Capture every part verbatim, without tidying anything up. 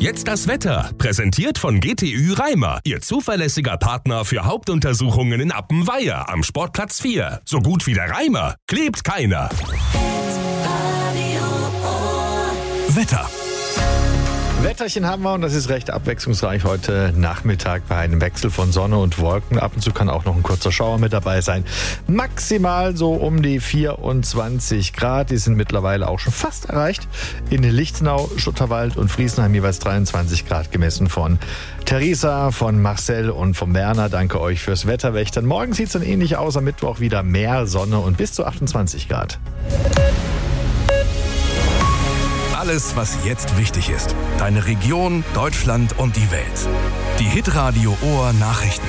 Jetzt das Wetter, präsentiert von G T Ü Reimer, Ihr zuverlässiger Partner für Hauptuntersuchungen in Appenweier am Sportplatz vier. So gut wie der Reimer klebt keiner. Wetter. Wetterchen haben wir und das ist recht abwechslungsreich heute Nachmittag bei einem Wechsel von Sonne und Wolken. Ab und zu kann auch noch ein kurzer Schauer mit dabei sein. Maximal so um die vierundzwanzig Grad. Die sind mittlerweile auch schon fast erreicht. In Lichtenau, Schutterwald und Friesenheim jeweils dreiundzwanzig Grad gemessen von Theresa, von Marcel und von Werner. Danke euch fürs Wetterwächtern. Morgen sieht es dann ähnlich aus. Am Mittwoch wieder mehr Sonne und bis zu achtundzwanzig Grad. Alles, was jetzt wichtig ist. Deine Region, Deutschland und die Welt. Die Hitradio Ohr Nachrichten.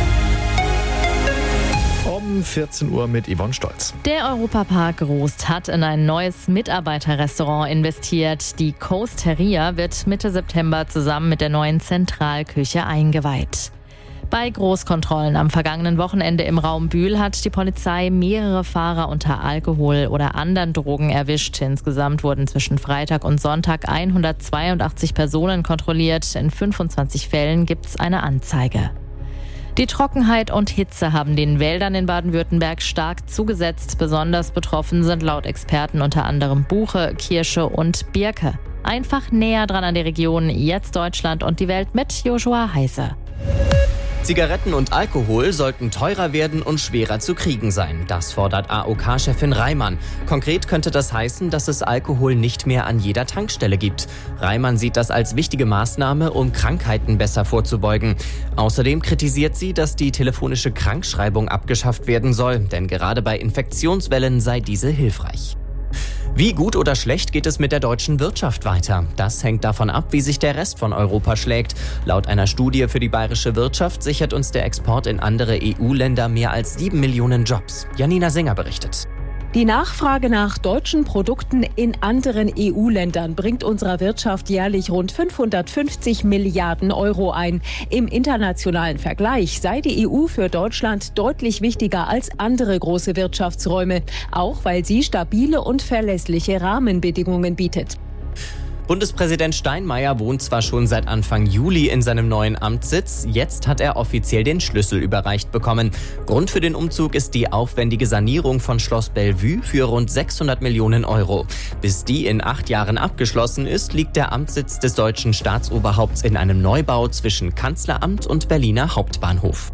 Um vierzehn Uhr mit Yvonne Stolz. Der Europapark Rust hat in ein neues Mitarbeiterrestaurant investiert. Die Coasteria wird Mitte September zusammen mit der neuen Zentralküche eingeweiht. Bei Großkontrollen am vergangenen Wochenende im Raum Bühl hat die Polizei mehrere Fahrer unter Alkohol oder anderen Drogen erwischt. Insgesamt wurden zwischen Freitag und Sonntag hundertzweiundachtzig Personen kontrolliert. In fünfundzwanzig Fällen gibt es eine Anzeige. Die Trockenheit und Hitze haben den Wäldern in Baden-Württemberg stark zugesetzt. Besonders betroffen sind laut Experten unter anderem Buche, Kirsche und Birke. Einfach näher dran an die Region, jetzt Deutschland und die Welt mit Joshua Heise. Zigaretten und Alkohol sollten teurer werden und schwerer zu kriegen sein. Das fordert A O K-Chefin Reimann. Konkret könnte das heißen, dass es Alkohol nicht mehr an jeder Tankstelle gibt. Reimann sieht das als wichtige Maßnahme, um Krankheiten besser vorzubeugen. Außerdem kritisiert sie, dass die telefonische Krankschreibung abgeschafft werden soll, denn gerade bei Infektionswellen sei diese hilfreich. Wie gut oder schlecht geht es mit der deutschen Wirtschaft weiter? Das hängt davon ab, wie sich der Rest von Europa schlägt. Laut einer Studie für die bayerische Wirtschaft sichert uns der Export in andere E U-Länder mehr als sieben Millionen Jobs. Janina Singer berichtet. Die Nachfrage nach deutschen Produkten in anderen E U-Ländern bringt unserer Wirtschaft jährlich rund fünfhundertfünfzig Milliarden Euro ein. Im internationalen Vergleich sei die E U für Deutschland deutlich wichtiger als andere große Wirtschaftsräume, auch weil sie stabile und verlässliche Rahmenbedingungen bietet. Bundespräsident Steinmeier wohnt zwar schon seit Anfang Juli in seinem neuen Amtssitz, jetzt hat er offiziell den Schlüssel überreicht bekommen. Grund für den Umzug ist die aufwendige Sanierung von Schloss Bellevue für rund sechshundert Millionen Euro. Bis die in acht Jahren abgeschlossen ist, liegt der Amtssitz des deutschen Staatsoberhaupts in einem Neubau zwischen Kanzleramt und Berliner Hauptbahnhof.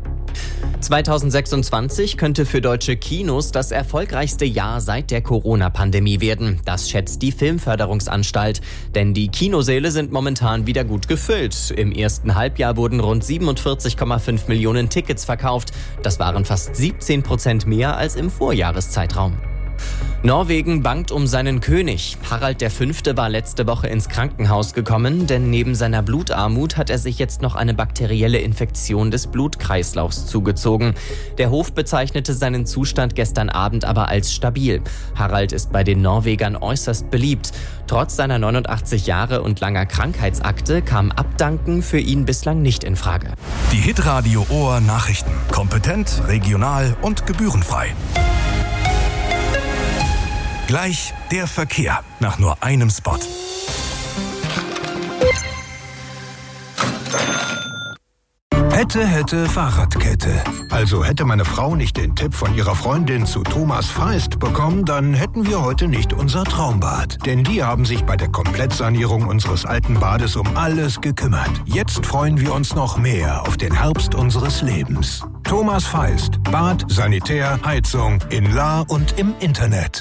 zweitausendsechsundzwanzig könnte für deutsche Kinos das erfolgreichste Jahr seit der Corona-Pandemie werden. Das schätzt die Filmförderungsanstalt. Denn die Kinosäle sind momentan wieder gut gefüllt. Im ersten Halbjahr wurden rund siebenundvierzig Komma fünf Millionen Tickets verkauft. Das waren fast siebzehn Prozent mehr als im Vorjahreszeitraum. Norwegen bangt um seinen König. Harald der Fünfte war letzte Woche ins Krankenhaus gekommen, denn neben seiner Blutarmut hat er sich jetzt noch eine bakterielle Infektion des Blutkreislaufs zugezogen. Der Hof bezeichnete seinen Zustand gestern Abend aber als stabil. Harald ist bei den Norwegern äußerst beliebt. Trotz seiner neunundachtzig Jahre und langer Krankheitsakte kam Abdanken für ihn bislang nicht in Frage. Die Hitradio Ohr Nachrichten. Kompetent, regional und gebührenfrei. Gleich der Verkehr nach nur einem Spot. Hätte, hätte, Fahrradkette. Also hätte meine Frau nicht den Tipp von ihrer Freundin zu Thomas Feist bekommen, dann hätten wir heute nicht unser Traumbad. Denn die haben sich bei der Komplettsanierung unseres alten Bades um alles gekümmert. Jetzt freuen wir uns noch mehr auf den Herbst unseres Lebens. Thomas Feist. Bad, Sanitär, Heizung in La und im Internet.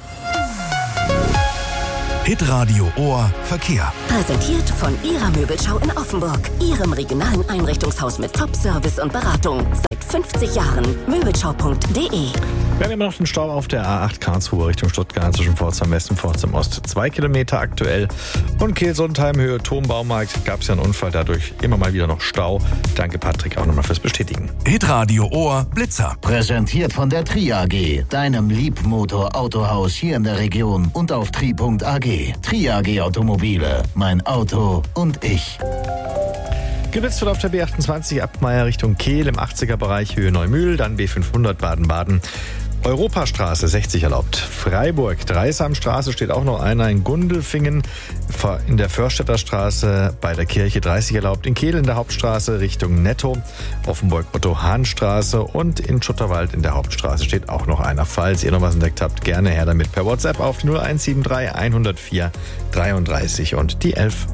Hitradio Ohr Verkehr. Präsentiert von Ihrer Möbelschau in Offenburg. Ihrem regionalen Einrichtungshaus mit Top-Service und Beratung. Seit fünfzig Jahren. Möbelschau punkt de. Wir haben immer noch den Stau auf der A acht Karlsruhe Richtung Stuttgart zwischen Pforzheim West und Pforzheim Ost. Zwei Kilometer aktuell. Und Kehl-Sondheim Höhe Turmbaumarkt gab es ja einen Unfall, dadurch immer mal wieder noch Stau. Danke Patrick auch nochmal fürs Bestätigen. Hitradio Ohr Blitzer. Präsentiert von der Tri A G, deinem Liebmotor-Autohaus hier in der Region und auf tri punkt a g. Tri A G Automobile, mein Auto und ich. Geblitzt wird auf der B achtundzwanzig Abtmeier Richtung Kehl im achtziger Bereich Höhe Neumühl, dann B fünfhundert Baden-Baden. Europastraße sechzig erlaubt. Freiburg, Dreisamstraße steht auch noch einer. In Gundelfingen, in der Förstädter Straße bei der Kirche dreißig erlaubt. In Kehl in der Hauptstraße Richtung Netto. Offenburg-Otto-Hahn-Straße und in Schutterwald in der Hauptstraße steht auch noch einer. Falls ihr noch was entdeckt habt, gerne her damit per WhatsApp auf die null eins sieben drei hundertvier dreiunddreißig und die elf.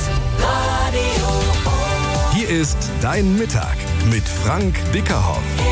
Hier ist Dein Mittag mit Frank Bickerhoff.